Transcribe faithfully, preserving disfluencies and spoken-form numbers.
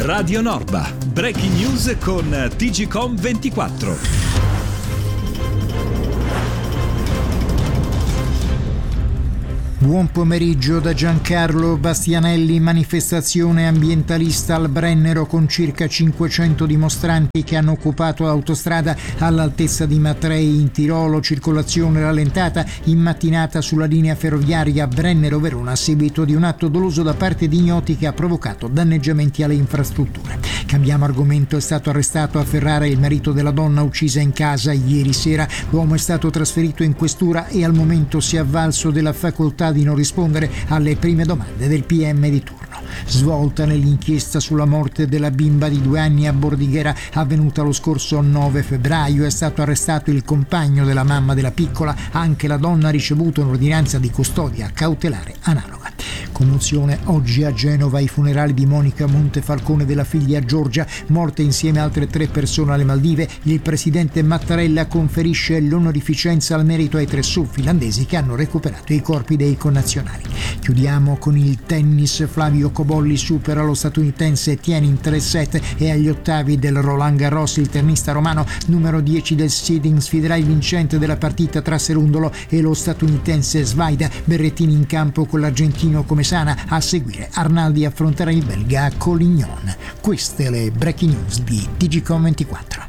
Radio Norba. Breaking news con T G Com ventiquattro. Buon pomeriggio da Giancarlo Bastianelli. Manifestazione ambientalista al Brennero con circa cinquecento dimostranti che hanno occupato l'autostrada all'altezza di Matrei in Tirolo. Circolazione rallentata in mattinata sulla linea ferroviaria Brennero-Verona a seguito di un atto doloso da parte di ignoti che ha provocato danneggiamenti alle infrastrutture. Cambiamo argomento. È stato arrestato a Ferrara il marito della donna uccisa in casa ieri sera. L'uomo è stato trasferito in questura e al momento si è avvalso della facoltà di non rispondere alle prime domande del P M di turno. Svolta nell'inchiesta sulla morte della bimba di due anni a Bordighera avvenuta lo scorso nove febbraio. È stato arrestato il compagno della mamma della piccola. Anche la donna ha ricevuto un'ordinanza di custodia cautelare analoga. Commozione oggi a Genova i funerali di Monica Montefalcone della figlia Giorgia, morte insieme a altre tre persone alle Maldive. Il presidente Mattarella conferisce l'onorificenza al merito ai tre S U R finlandesi che hanno recuperato i corpi dei connazionali. Chiudiamo con il tennis. Flavio Cobolli supera lo statunitense Tienin tre sette e agli ottavi del Roland Garros il tennista romano numero dieci del seeding sfiderà il vincente della partita tra Serundolo e lo statunitense Svaida. Berrettini in campo con l'argentino come sana. A seguire Arnaldi affronterà il belga Collignon. Queste le breaking news di T G Com ventiquattro.